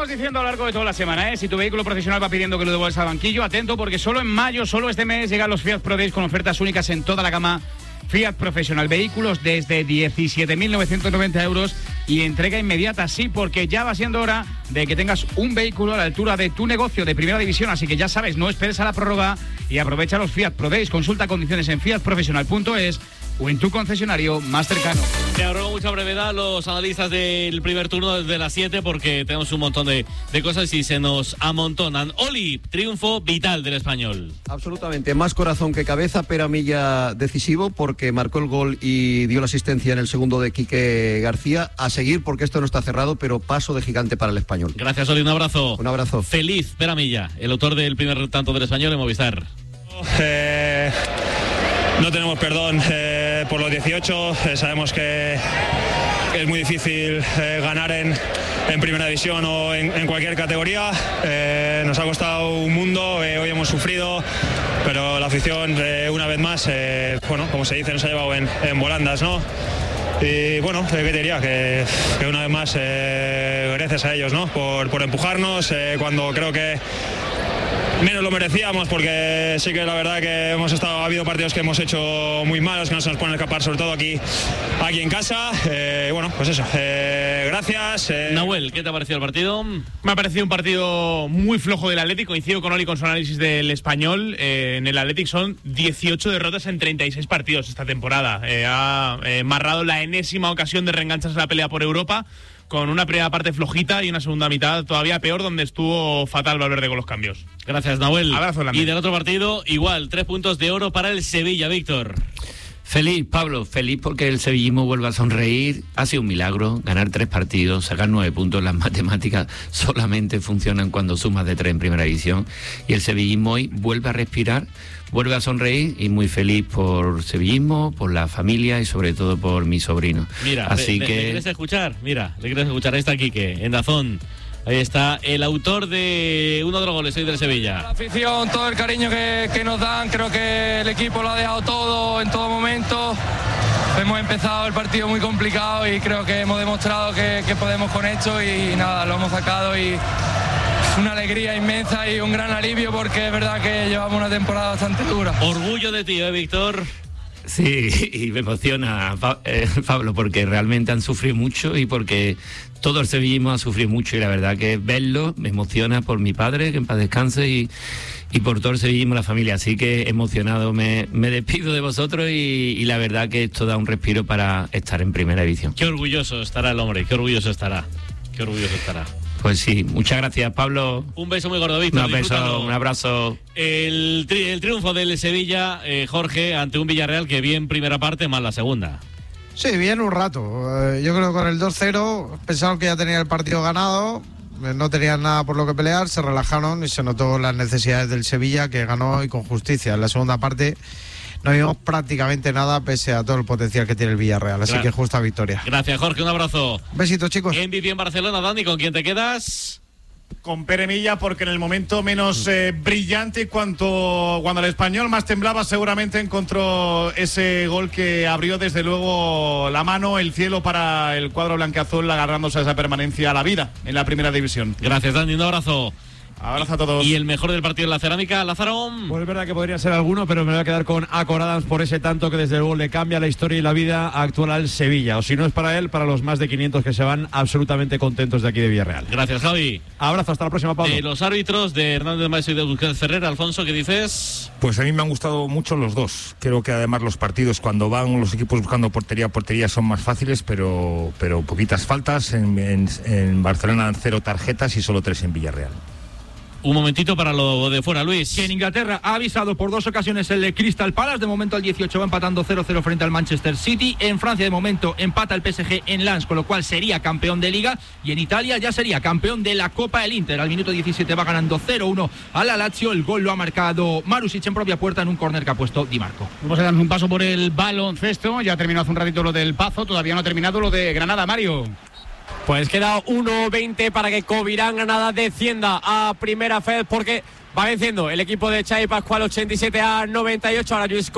llevamos diciendo a lo largo de toda la semana, si tu vehículo profesional va pidiendo que lo devuelvas al banquillo, atento, porque solo en mayo, solo este mes, llegan los Fiat Pro Days con ofertas únicas en toda la gama Fiat Professional. Vehículos desde 17.990 euros y entrega inmediata, sí, porque ya va siendo hora de que tengas un vehículo a la altura de tu negocio de primera división. Así que ya sabes, no esperes a la prórroga y aprovecha los Fiat Pro Days. Consulta condiciones en fiatprofessional.es o en tu concesionario más cercano. Te ahorro mucha brevedad los analistas del primer turno desde las 7 porque tenemos un montón de cosas y se nos amontonan. Oli, triunfo vital del Español. Absolutamente, más corazón que cabeza, Peramilla decisivo porque marcó el gol y dio la asistencia en el segundo de Quique García. A seguir porque esto no está cerrado, pero paso de gigante para el Español. Gracias, Oli, un abrazo. Un abrazo. Feliz Peramilla, el autor del primer tanto del Español en Movistar. No tenemos perdón por los 18, sabemos que es muy difícil ganar en primera división o en cualquier categoría, nos ha costado un mundo, hoy hemos sufrido, pero la afición una vez más, bueno, como se dice, nos ha llevado en volandas, ¿no? Y bueno, ¿qué te diría? Que una vez más, gracias a ellos, ¿no? Por empujarnos, cuando creo que menos lo merecíamos, porque sí que la verdad que ha habido partidos que hemos hecho muy malos, que no se nos pueden escapar, sobre todo aquí en casa. Bueno, pues eso, gracias. Nahuel, ¿qué te ha parecido el partido? Me ha parecido un partido muy flojo del Atlético. Coincido con Oli con su análisis del Español. En el Atlético son 18 derrotas en 36 partidos esta temporada. Ha marrado la enésima ocasión de reengancharse a la pelea por Europa, con una primera parte flojita y una segunda mitad todavía peor, donde estuvo fatal Valverde con los cambios. Gracias, Nahuel. Abrazo, y del otro partido, igual, 3 puntos de oro para el Sevilla, Víctor. Feliz, Pablo, feliz porque el sevillismo vuelve a sonreír. Ha sido un milagro ganar 3 partidos, sacar 9 puntos. Las matemáticas solamente funcionan cuando sumas de 3 en primera división. Y el sevillismo hoy vuelve a respirar, vuelve a sonreír, y muy feliz por sevillismo, por la familia y sobre todo por mi sobrino. Mira, así ¿le que quieres escuchar? Mira, ¿le quieres escuchar? Ahí está Quique, en Dazón. Ahí está el autor de uno de los goles hoy del Sevilla. La afición, todo el cariño que nos dan, creo que el equipo lo ha dejado todo en todo momento. Hemos empezado el partido muy complicado y creo que hemos demostrado que podemos con esto y nada, lo hemos sacado y una alegría inmensa y un gran alivio porque es verdad que llevamos una temporada bastante dura. Orgullo de ti, Víctor. sí, y me emociona, Pablo, porque realmente han sufrido mucho y porque todo el sevillismo ha sufrido mucho, y la verdad que verlo me emociona por mi padre, que en paz descanse, y por todo el sevillismo, la familia. Así que emocionado me despido de vosotros y la verdad que esto da un respiro para estar en primera división. Qué orgulloso estará el hombre, qué orgulloso estará. Qué orgulloso estará. Pues sí, muchas gracias, Pablo. Un beso muy gordo, Víctor. Un beso, un abrazo. El triunfo del Sevilla, Jorge, ante un Villarreal que bien primera parte, más la segunda. Sí, bien un rato. Yo creo que con el 2-0 pensaron que ya tenía el partido ganado, no tenían nada por lo que pelear, se relajaron y se notó las necesidades del Sevilla, que ganó y con justicia. En la segunda parte no vimos prácticamente nada pese a todo el potencial que tiene el Villarreal, así que justa victoria. Gracias, Jorge, un abrazo. Besitos, chicos. MVP en Barcelona, Dani, ¿con quién te quedas? Con Peramilla, porque en el momento menos brillante, cuando el Español más temblaba, seguramente encontró ese gol que abrió desde luego la mano, el cielo para el cuadro blanquiazul, agarrándose a esa permanencia a la vida en la primera división. Gracias, Dani, un abrazo. Abrazo a todos. Y el mejor del partido en la cerámica, Lázaro. Pues es verdad que podría ser alguno, pero me voy a quedar con Acor Adams por ese tanto que desde luego le cambia la historia y la vida actual al Sevilla. O si no es para él, para los más de 500 que se van absolutamente contentos de aquí de Villarreal. Gracias, Javi. Abrazo, hasta la próxima, Pablo. Los árbitros de Hernández Maeso y de Busquets Ferrer. Alfonso, ¿qué dices? Pues a mí me han gustado mucho los dos. Creo que además los partidos, cuando van los equipos buscando portería son más fáciles, pero poquitas faltas. En Barcelona 0 tarjetas y solo 3 en Villarreal. Un momentito para lo de fuera, Luis. Que en Inglaterra ha avisado por 2 ocasiones el Crystal Palace. De momento al 18 va empatando 0-0 frente al Manchester City. En Francia de momento empata el PSG en Lens, con lo cual sería campeón de Liga. Y en Italia ya sería campeón de la Copa del Inter. Al minuto 17 va ganando 0-1 a la Lazio. El gol lo ha marcado Marusic en propia puerta en un córner que ha puesto Di Marco. Vamos a darnos un paso por el baloncesto. Ya terminó hace un ratito lo del Pazo. Todavía no ha terminado lo de Granada, Mario. Pues queda 1:20 para que Covirán Granada descienda a Primera Fed, porque va venciendo el equipo de Xavi Pascual 87-98. Ahora Luis